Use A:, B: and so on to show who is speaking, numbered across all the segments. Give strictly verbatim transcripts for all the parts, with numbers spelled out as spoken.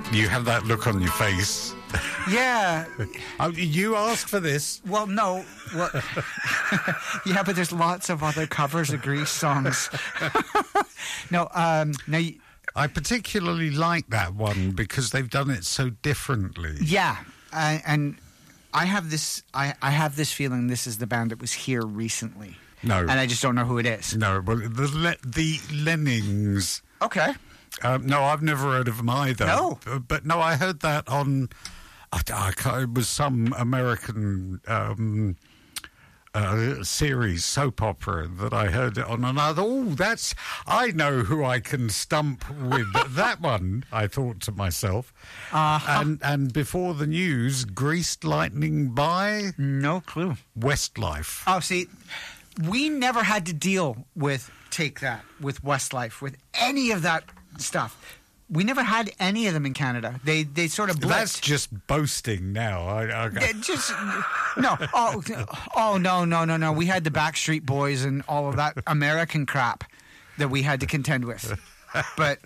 A: You have that look on your face.
B: Yeah.
A: Oh, you asked for this.
B: Well, no. Well, yeah, but there's lots of other covers of Grease songs. no, um, now. You,
A: I particularly like that one because they've done it so differently.
B: Yeah, uh, and I have this. I, I have this feeling this is the band that was here recently.
A: No,
B: and I just don't know who it is.
A: No, well, the Le- the Lennings.
B: Okay.
A: Um, no, I've never heard of them either.
B: No,
A: but, but no, I heard that on. I, I can't, it was some American um, uh, series, soap opera, that I heard it on, and I thought, oh, that's, I know who I can stump with that one, I thought to myself. Uh-huh. And, and before the news, Greased Lightning by?
B: No clue.
A: Westlife.
B: Oh, see, we never had to deal with Take That, with Westlife, with any of that stuff. We never had any of them in Canada. They they sort of blitzed.
A: That's just boasting now. I, I,
B: yeah, just no. Oh, oh no no no no. We had the Backstreet Boys and all of that American crap that we had to contend with. But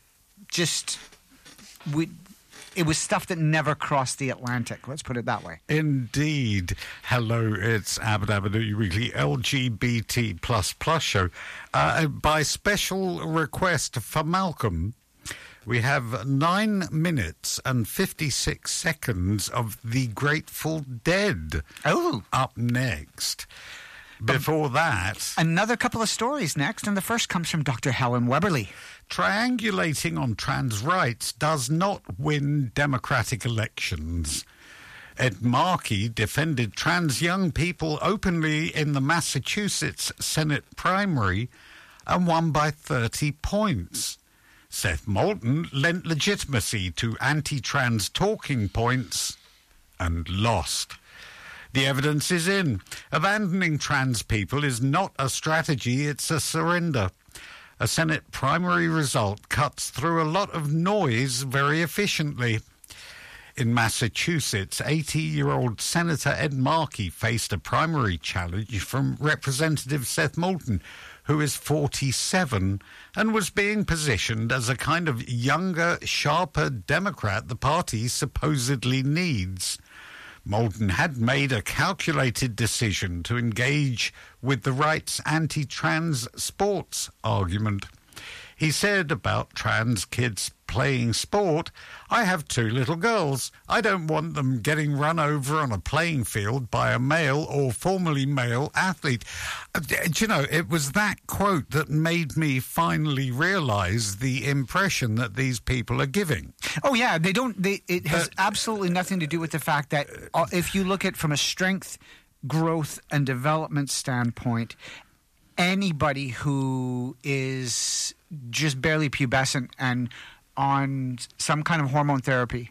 B: just we. It was stuff that never crossed the Atlantic. Let's put it that way.
A: Indeed. Hello, it's Abbott Avenue Weekly L G B T plus plus show. Uh, by special request for Malcolm, we have nine minutes and fifty-six seconds of The Grateful Dead.
B: Oh.
A: Up next. Before that...
B: Another couple of stories next, and the first comes from Doctor Helen Weberly.
A: Triangulating on trans rights does not win democratic elections. Ed Markey defended trans young people openly in the Massachusetts Senate primary and won by thirty points. Seth Moulton lent legitimacy to anti-trans talking points and lost. The evidence is in. Abandoning trans people is not a strategy, it's a surrender. A Senate primary result cuts through a lot of noise very efficiently. In Massachusetts, eighty-year-old Senator Ed Markey faced a primary challenge from Representative Seth Moulton, who is forty-seven and was being positioned as a kind of younger, sharper Democrat the party supposedly needs. Moulton had made a calculated decision to engage with the right's anti-trans sports argument. He said about trans kids playing sport, I have two little girls. I don't want them getting run over on a playing field by a male or formerly male athlete. Do you know, it was that quote that made me finally realise the impression that these people are giving.
B: Oh, yeah, they don't. They, it has uh, absolutely nothing to do with the fact that uh, if you look at it from a strength, growth, and development standpoint, anybody who is just barely pubescent and on some kind of hormone therapy,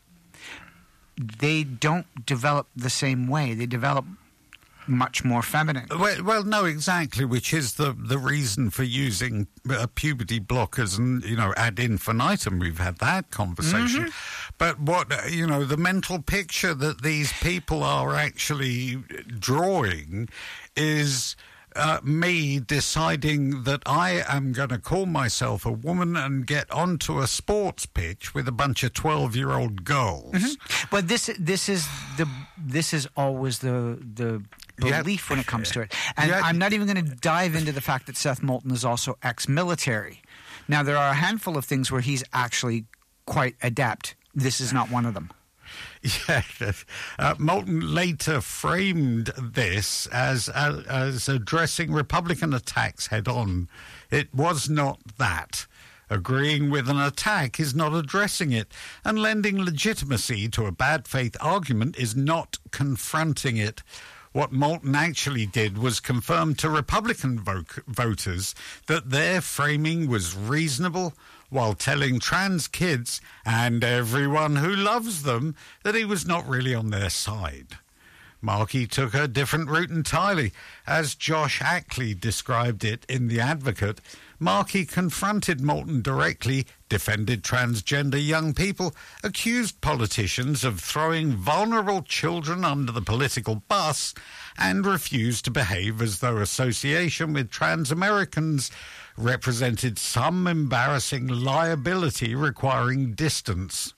B: they don't develop the same way. They develop much more feminine.
A: Well, well no, exactly, which is the, the reason for using uh, puberty blockers and, you know, ad infinitum. We've had that conversation. Mm-hmm. But what, uh, you know, the mental picture that these people are actually drawing is... Uh, me deciding that I am going to call myself a woman and get onto a sports pitch with a bunch of twelve-year-old girls.
B: Mm-hmm. But this this is the this is always the the belief yeah. when it comes to it. And yeah. I'm not even going to dive into the fact that Seth Moulton is also ex-military. Now, there are a handful of things where he's actually quite adept. This is not one of them.
A: Yeah, uh, Moulton later framed this as uh, as addressing Republican attacks head-on. It was not that. Agreeing with an attack is not addressing it, and lending legitimacy to a bad faith argument is not confronting it. What Moulton actually did was confirm to Republican vo- voters that their framing was reasonable, while telling trans kids and everyone who loves them that he was not really on their side. Markey took a different route entirely. As Josh Ackley described it in The Advocate, Markey confronted Moulton directly, defended transgender young people, accused politicians of throwing vulnerable children under the political bus, and refused to behave as though association with trans Americans represented some embarrassing liability requiring distance.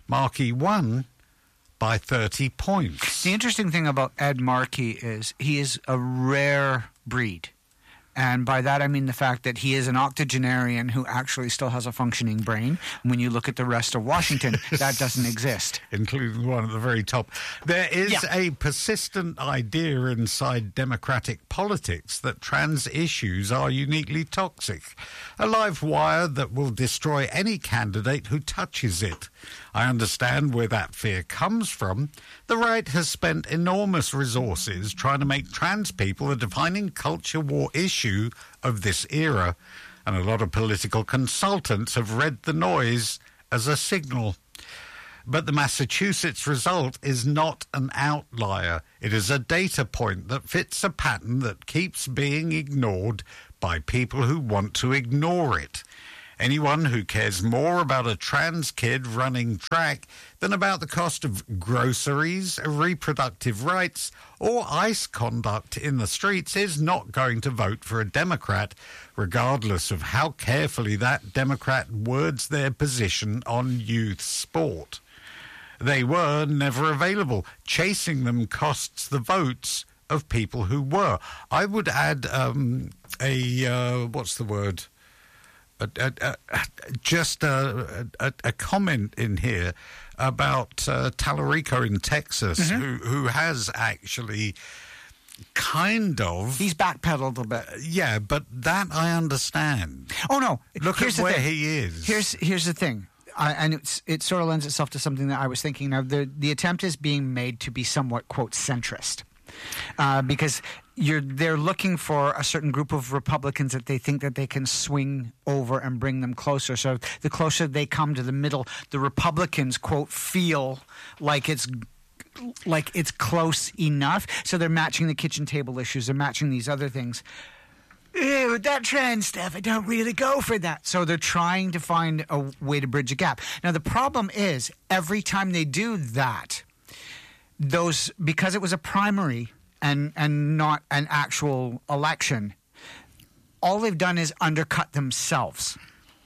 A: Markey won by thirty points.
B: The interesting thing about Ed Markey is he is a rare breed. And by that I mean the fact that he is an octogenarian who actually still has a functioning brain. When you look at the rest of Washington, that doesn't exist.
A: Including the one at the very top. There is
B: Yeah.
A: a persistent idea inside democratic politics that trans issues are uniquely toxic. A live wire that will destroy any candidate who touches it. I understand where that fear comes from. The right has spent enormous resources trying to make trans people a defining culture war issue of this era, and a lot of political consultants have read the noise as a signal. But the Massachusetts result is not an outlier. It is a data point that fits a pattern that keeps being ignored by people who want to ignore it. Anyone who cares more about a trans kid running track than about the cost of groceries, reproductive rights, or ICE conduct in the streets is not going to vote for a Democrat, regardless of how carefully that Democrat words their position on youth sport. They were never available. Chasing them costs the votes of people who were. I would add um, a, uh, what's the word? A, a, a, just a, a, a comment in here about uh, Tallarico in Texas, mm-hmm. who, who has actually kind of...
B: He's backpedaled a bit.
A: Yeah, but that I understand.
B: Oh, no.
A: Look
B: Here's
A: at where
B: thing.
A: he is.
B: Here's here's the thing. I, and it's, it sort of lends itself to something that I was thinking of. The, the attempt is being made to be somewhat, quote, centrist. Uh, because you're they're looking for a certain group of Republicans that they think that they can swing over and bring them closer. So the closer they come to the middle, the Republicans, quote, feel like it's like it's close enough. So they're matching the kitchen table issues. They're matching these other things. Yeah, with that trans stuff, I don't really go for that. So they're trying to find a way to bridge a gap. Now, the problem is every time they do that, those because it was a primary and, and not an actual election, all they've done is undercut themselves.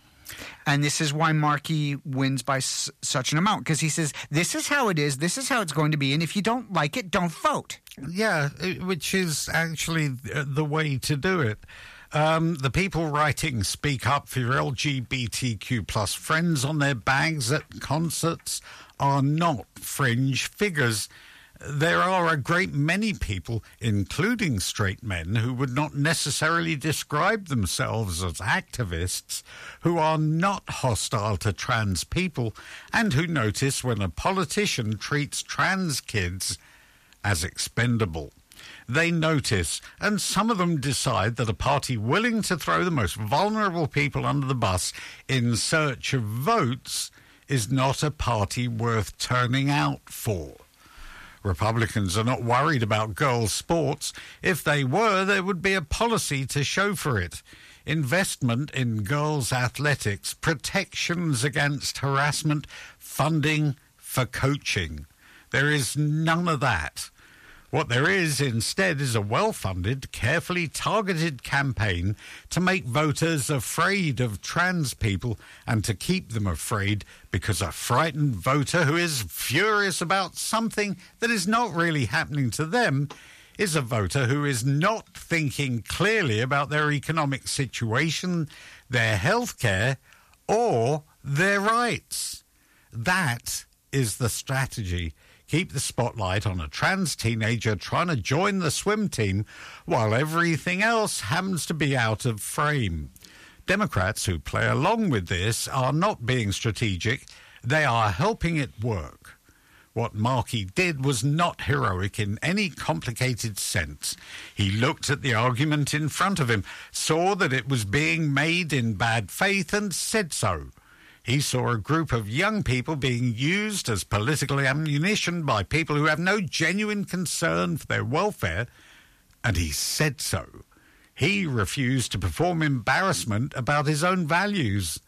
B: And this is why Markey wins by s- such an amount, because he says, this is how it is, this is how it's going to be, and if you don't like it, don't vote.
A: Yeah, which is actually the way to do it. Um, the people writing Speak Up for Your L G B T Q plus friends on their bags at concerts are not fringe figures. There are a great many people, including straight men, who would not necessarily describe themselves as activists, who are not hostile to trans people, and who notice when a politician treats trans kids as expendable. They notice, and some of them decide that a party willing to throw the most vulnerable people under the bus in search of votes is not a party worth turning out for. Republicans are not worried about girls' sports. If they were, there would be a policy to show for it. Investment in girls' athletics, protections against harassment, funding for coaching. There is none of that. What there is instead is a well-funded, carefully targeted campaign to make voters afraid of trans people and to keep them afraid, because a frightened voter who is furious about something that is not really happening to them is a voter who is not thinking clearly about their economic situation, their health care, or their rights. That is the strategy. Keep the spotlight on a trans teenager trying to join the swim team while everything else happens to be out of frame. Democrats who play along with this are not being strategic. They are helping it work. What Markey did was not heroic in any complicated sense. He looked at the argument in front of him, saw that it was being made in bad faith, and said so. He saw a group of young people being used as political ammunition by people who have no genuine concern for their welfare, and he said so. He refused to perform embarrassment about his own values.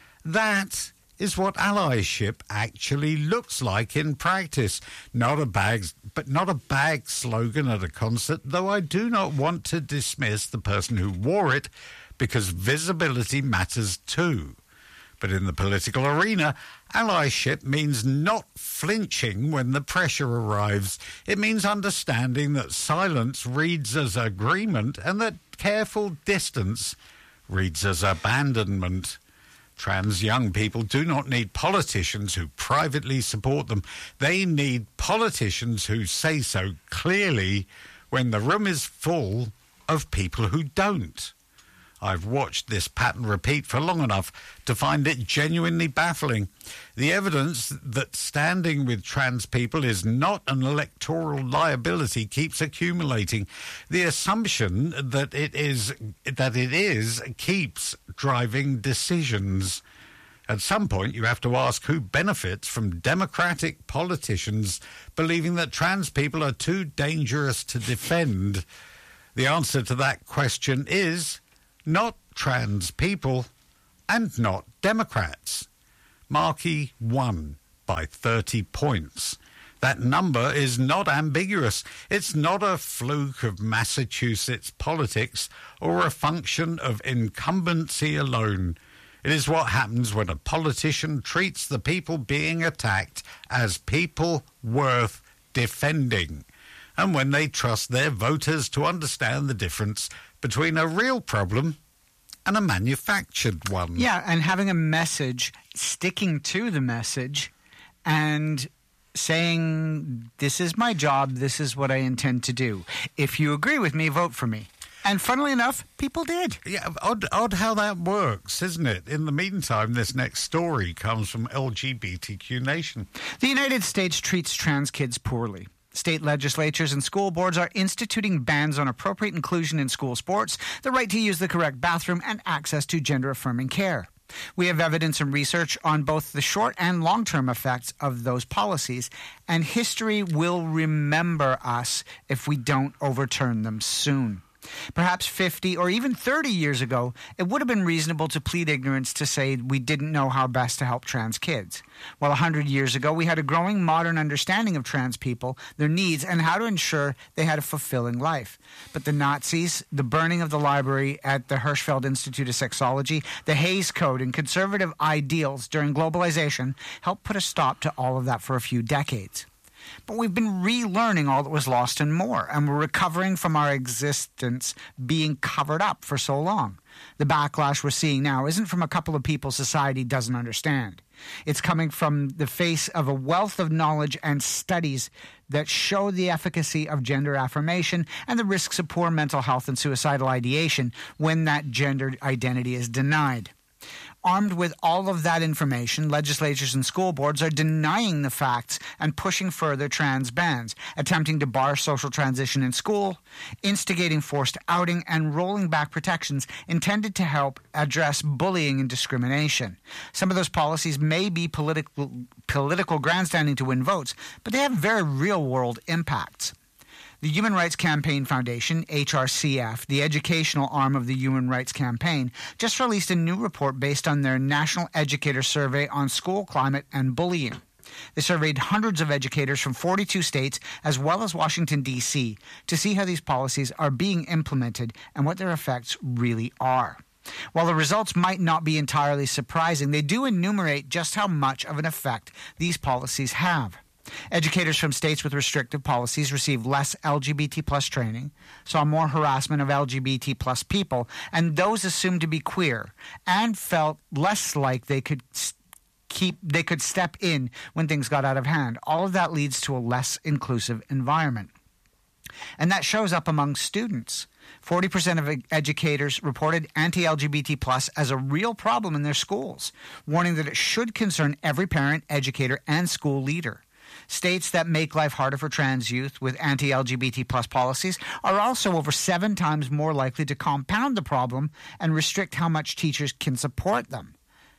A: That is what allyship actually looks like in practice. Not a bag, but not a bag slogan at a concert, though I do not want to dismiss the person who wore it, because visibility matters too. But in the political arena, allyship means not flinching when the pressure arrives. It means understanding that silence reads as agreement and that careful distance reads as abandonment. Trans young people do not need politicians who privately support them. They need politicians who say so clearly when the room is full of people who don't. I've watched this pattern repeat for long enough to find it genuinely baffling. The evidence that standing with trans people is not an electoral liability keeps accumulating. The assumption that it is that it is keeps driving decisions. At some point, you have to ask who benefits from democratic politicians believing that trans people are too dangerous to defend. The answer to that question is not trans people and not Democrats. Markey won by thirty points. That number is not ambiguous. It's not a fluke of Massachusetts politics or a function of incumbency alone. It is what happens when a politician treats the people being attacked as people worth defending, and when they trust their voters to understand the difference between a real problem and a manufactured one.
B: Yeah, and having a message, sticking to the message, and saying, this is my job, this is what I intend to do. If you agree with me, vote for me. And funnily enough, people did.
A: Yeah, odd, odd how that works, isn't it? In the meantime, this next story comes from L G B T Q Nation.
B: The United States treats trans kids poorly. State legislatures and school boards are instituting bans on appropriate inclusion in school sports, the right to use the correct bathroom, and access to gender-affirming care. We have evidence and research on both the short and long-term effects of those policies, and history will remember us if we don't overturn them soon. Perhaps fifty or even thirty years ago, it would have been reasonable to plead ignorance to say we didn't know how best to help trans kids. Well, one hundred years ago, we had a growing modern understanding of trans people, their needs, and how to ensure they had a fulfilling life. But the Nazis, the burning of the library at the Hirschfeld Institute of Sexology, the Hays Code, and conservative ideals during globalization helped put a stop to all of that for a few decades. But we've been relearning all that was lost and more, and we're recovering from our existence being covered up for so long. The backlash we're seeing now isn't from a couple of people society doesn't understand. It's coming from the face of a wealth of knowledge and studies that show the efficacy of gender affirmation and the risks of poor mental health and suicidal ideation when that gender identity is denied. Armed with all of that information, legislatures and school boards are denying the facts and pushing further trans bans, attempting to bar social transition in school, instigating forced outing, and rolling back protections intended to help address bullying and discrimination. Some of those policies may be political, political grandstanding to win votes, but they have very real-world impacts. The Human Rights Campaign Foundation, H R C F, the educational arm of the Human Rights Campaign, just released a new report based on their National Educator Survey on school climate and bullying. They surveyed hundreds of educators from forty-two states as well as Washington, D C to see how these policies are being implemented and what their effects really are. While the results might not be entirely surprising, they do enumerate just how much of an effect these policies have. Educators from states with restrictive policies received less L G B T plus training, saw more harassment of L G B T plus people, and those assumed to be queer, and felt less like they could keep they could step in when things got out of hand. All of that leads to a less inclusive environment. And that shows up among students. forty percent of educators reported anti-L G B T plus as a real problem in their schools, warning that it should concern every parent, educator, and school leader. States that make life harder for trans youth with anti-L G B T plus policies are also over seven times more likely to compound the problem and restrict how much teachers can support them.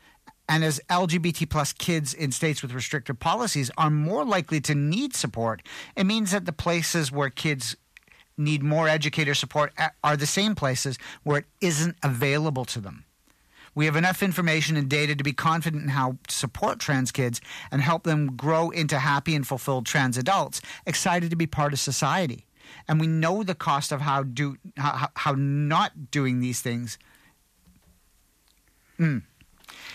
B: And as L G B T plus kids in states with restrictive policies are more likely to need support, it means that the places where kids need more educator support are the same places where it isn't available to them. We have enough information and data to be confident in how to support trans kids and help them grow into happy and fulfilled trans adults, excited to be part of society. And we know the cost of how do how, how not doing these things. Mm.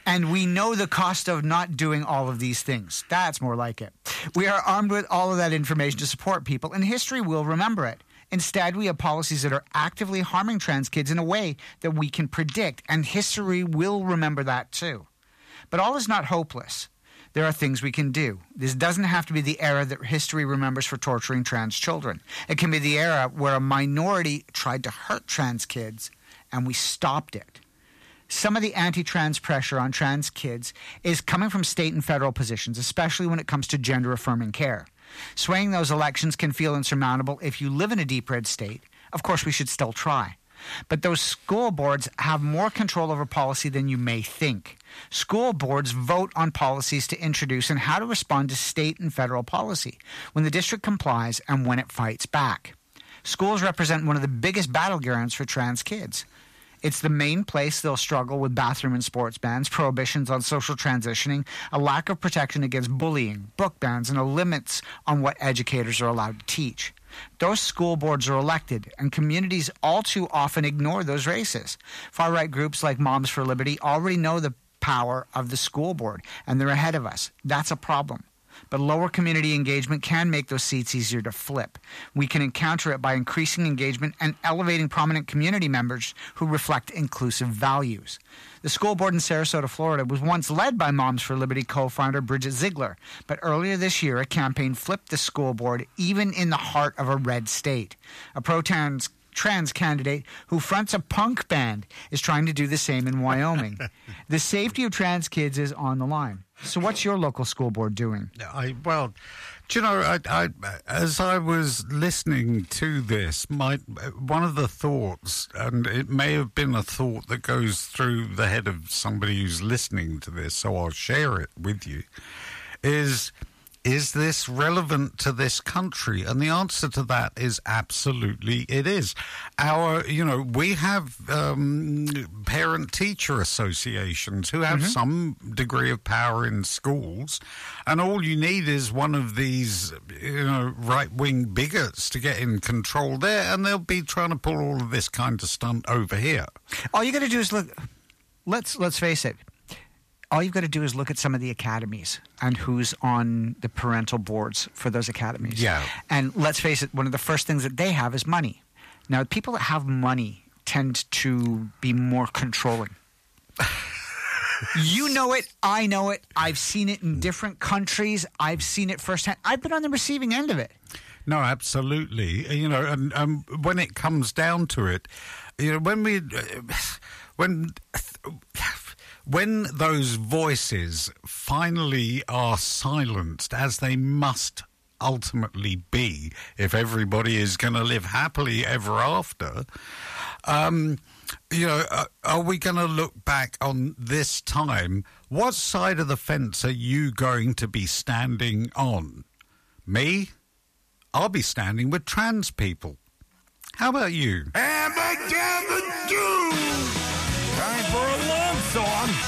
B: And we know the cost of not doing all of these things. That's more like it. We are armed with all of that information to support people, and history will remember it. Instead, we have policies that are actively harming trans kids in a way that we can predict, and history will remember that too. But all is not hopeless. There are things we can do. This doesn't have to be the era that history remembers for torturing trans children. It can be the era where a minority tried to hurt trans kids, and we stopped it. Some of the anti-trans pressure on trans kids is coming from state and federal positions, especially when it comes to gender-affirming care. Swaying those elections can feel insurmountable if you live in a deep red state. Of course, we should still try. But those school boards have more control over policy than you may think. School boards vote on policies to introduce and how to respond to state and federal policy, when the district complies and when it fights back. Schools represent one of the biggest battlegrounds for trans kids. It's the main place they'll struggle with bathroom and sports bans, prohibitions on social transitioning, a lack of protection against bullying, book bans, and limits on what educators are allowed to teach. Those school boards are elected, and communities all too often ignore those races. Far-right groups like Moms for Liberty already know the power of the school board, and they're ahead of us. That's a problem. But lower community engagement can make those seats easier to flip. We can encounter it by increasing engagement and elevating prominent community members who reflect inclusive values. The school board in Sarasota, Florida, was once led by Moms for Liberty co-founder Bridget Ziegler, but earlier this year a campaign flipped the school board even in the heart of a red state. A pro-trans trans candidate who fronts a punk band is trying to do the same in Wyoming. The safety of trans kids is on the line. So what's your local school board doing?
A: I, well, do you know, I, I, as I was listening to this, my one of the thoughts, and it may have been a thought that goes through the head of somebody who's listening to this, so I'll share it with you, is... Is this relevant to this country? And the answer to that is absolutely it is. Our, you know, we have um, parent-teacher associations who have mm-hmm. some degree of power in schools, and all you need is one of these, you know, right-wing bigots to get in control there, and they'll be trying to pull all of this kind of stunt over here.
B: All you got to do is look. Let's let's face it. All you've got to do is look at some of the academies and who's on the parental boards for those academies.
A: Yeah.
B: And let's face it, one of the first things that they have is money. Now, people that have money tend to be more controlling. You know it. I know it. I've seen it in different countries. I've seen it firsthand. I've been on the receiving end of it.
A: No, absolutely. You know, and um, when it comes down to it, you know, when we... when. When those voices finally are silenced, as they must ultimately be if everybody is going to live happily ever after, um, you know, uh, are we going to look back on this time? What side of the fence are you going to be standing on? Me? I'll be standing with trans people. How about you?
C: Time for a love song.